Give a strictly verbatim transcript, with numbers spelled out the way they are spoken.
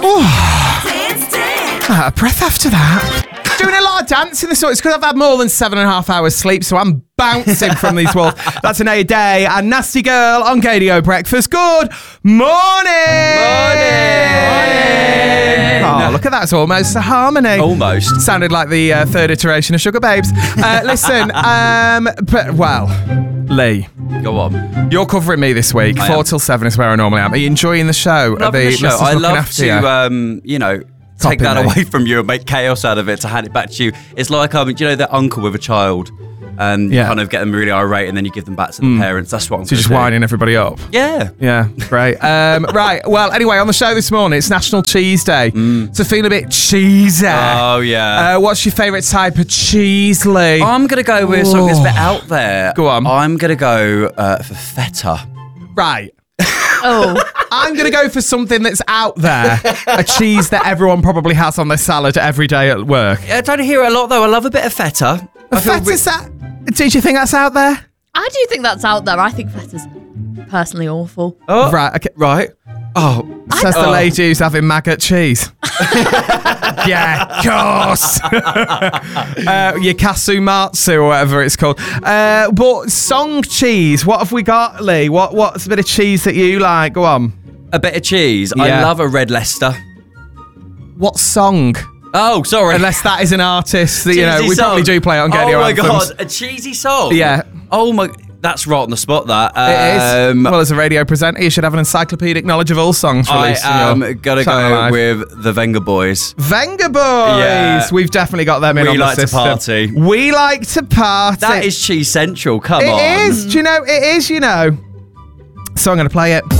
Out of breath after that. Doing a lot of dancing this morning. It's because I've had more than seven and a half hours sleep, so I'm bouncing from these walls. That's an A day and Nasty Girl on K D O Breakfast. Good morning! Morning! Oh, look at that. It's almost a harmony. Almost. Sounded like the uh, third iteration of Sugar Babes. Uh, listen, um, but, well, Lee. Go on. You're covering me this week. I Four am. till seven is where I normally am. Are you enjoying the show? Are Loving the show. listeners I looking love after you? to, um, you know, take Copy that me. away from you and make chaos out of it to hand it back to you. It's like, um, do you know, that uncle with a child and Yeah. you kind of get them really irate and then you give them back to the Mm. parents. That's what I'm So you're just gonna do. winding everybody up. Yeah. Yeah, great. Um, right, well, anyway, on the show this morning, it's National Cheese Day. Mm. So feeling a bit cheesy. Oh, yeah. Uh, what's your favourite type of cheese, Lee? I'm going to go with something that's a bit out there. Go on. I'm going to go uh, for feta. Right. Oh. I'm going to go for something that's out there. A cheese that everyone probably has on their salad every day at work. I don't hear it a lot, though. I love a bit of feta. I feel Feta's that... Did you think that's out there? I do think that's out there. I think feta's personally awful. Oh, Right, okay. right. Oh, Says the Oh. lady who's having maggot cheese. Yeah, of course. uh, your Kasumatsu or whatever it's called. Uh, but song cheese, what have we got, Lee? What What's a bit of cheese that you like? Go on. a bit of cheese. Yeah. I love a red Leicester. What song? Oh, sorry. Unless that is an artist that, you know, Cheesy we probably song. do play it on Oh Radio my Anthems. god, a cheesy song. Yeah. Oh my, that's right on the spot. That It is. Um, Well, as a radio presenter, you should have an encyclopedic knowledge of all songs I released. in am your gonna Channel go Live. with the Venga Boys. Venga Boys. Yeah. We've definitely got them in We on the like to system. party. We like to party. That is Cheese Central. Come It on. is. Do you know? It is. You know. So I'm going to play it.